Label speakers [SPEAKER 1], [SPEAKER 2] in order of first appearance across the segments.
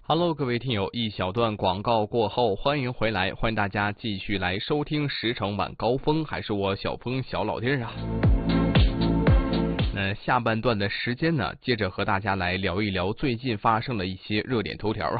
[SPEAKER 1] Hello， 各位听友，一小段广告过后，欢迎回来，欢迎大家继续来收听10城晚高峰，还是我小峰小老弟啊。那下半段的时间呢，接着和大家来聊一聊最近发生的一些热点头条啊。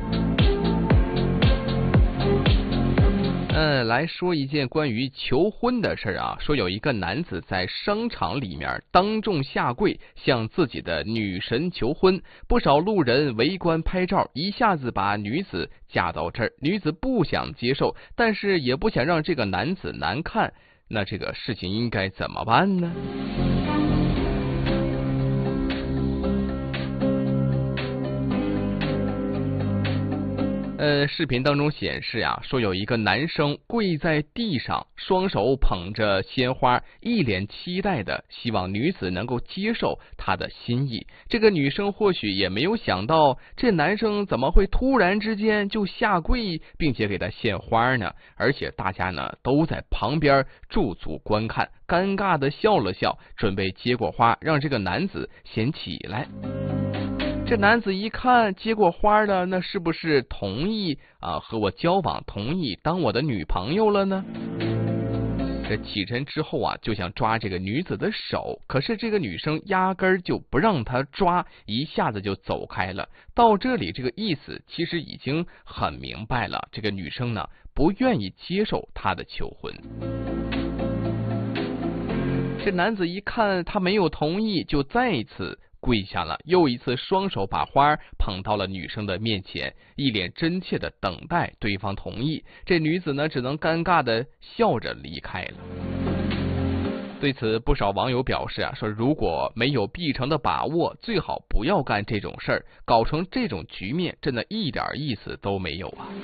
[SPEAKER 1] 来说一件关于求婚的事啊，说有一个男子在商场里面当众下跪向自己的女神求婚，不少路人围观拍照，一下子把女子架到这儿。女子不想接受，但是也不想让这个男子难看，那这个事情应该怎么办呢？视频当中显示啊，说有一个男生跪在地上，双手捧着鲜花，一脸期待的希望女子能够接受他的心意。这个女生或许也没有想到，这男生怎么会突然之间就下跪，并且给他献花呢？而且大家呢都在旁边驻足观看，尴尬的笑了笑，准备接过花，让这个男子先起来。这男子一看接过花了，那是不是同意和我交往，同意当我的女朋友了呢？这起身之后啊，就想抓这个女子的手，可是这个女生压根儿就不让他抓，一下子就走开了。到这里这个意思其实已经很明白了，这个女生呢不愿意接受他的求婚。这男子一看他没有同意，就再一次跪下了，又一次双手把花捧到了女生的面前，一脸真切的等待对方同意。这女子呢只能尴尬的笑着离开了。对此不少网友表示说如果没有必成的把握，最好不要干这种事儿，搞成这种局面真的一点意思都没有啊。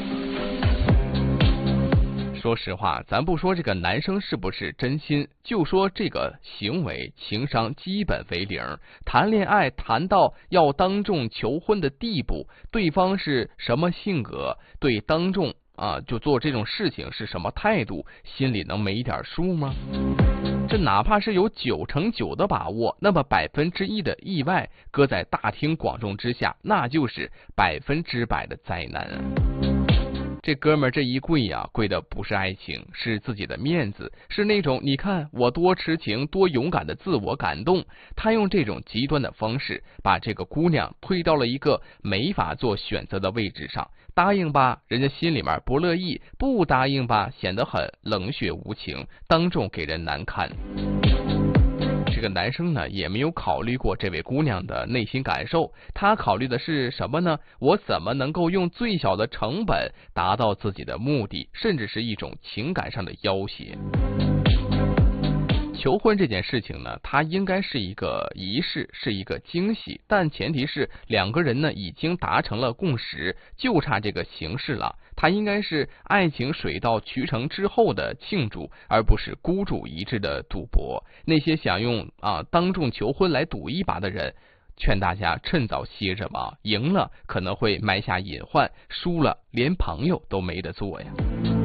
[SPEAKER 1] 说实话，咱不说这个男生是不是真心，就说这个行为情商基本为零。谈恋爱谈到要当众求婚的地步，对方是什么性格，对当众就做这种事情是什么态度，心里能没点数吗？这哪怕是有9%的把握，那么1%的意外搁在大庭广众之下，那就是100%的灾难啊。这哥们儿这一跪啊，跪的不是爱情，是自己的面子，是那种你看我多痴情多勇敢的自我感动。他用这种极端的方式把这个姑娘推到了一个没法做选择的位置上，答应吧人家心里面不乐意，不答应吧显得很冷血无情，当众给人难堪。这个男生呢也没有考虑过这位姑娘的内心感受，他考虑的是什么呢？我怎么能够用最小的成本达到自己的目的，甚至是一种情感上的要挟。求婚这件事情呢，它应该是一个仪式，是一个惊喜，但前提是两个人呢已经达成了共识，就差这个形式了。它应该是爱情水到渠成之后的庆祝，而不是孤注一掷的赌博。那些想用当众求婚来赌一把的人，劝大家趁早歇着吧，赢了可能会埋下隐患，输了连朋友都没得做呀。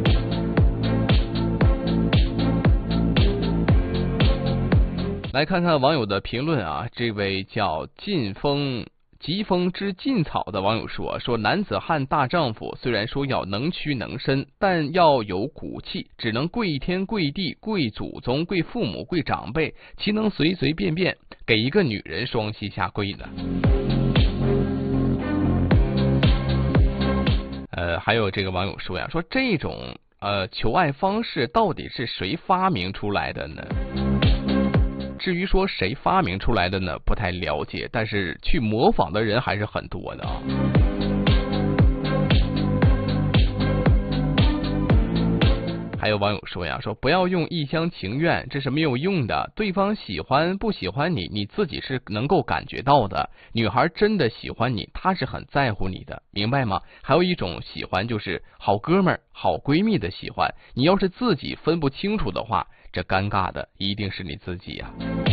[SPEAKER 1] 来看看网友的评论啊，这位叫疾风之劲草的网友说男子汉大丈夫，虽然说要能屈能伸，但要有骨气，只能跪天跪地跪祖宗跪父母跪长辈，岂能随随便便给一个女人双膝下跪呢？还有这个网友说这种求爱方式到底是谁发明出来的呢？至于说谁发明出来的呢，不太了解，但是去模仿的人还是很多的啊。还有网友说不要用一厢情愿，这是没有用的，对方喜欢不喜欢你，你自己是能够感觉到的。女孩真的喜欢你，她是很在乎你的，明白吗？还有一种喜欢就是好哥们儿好闺蜜的喜欢，你要是自己分不清楚的话，这尴尬的一定是你自己呀。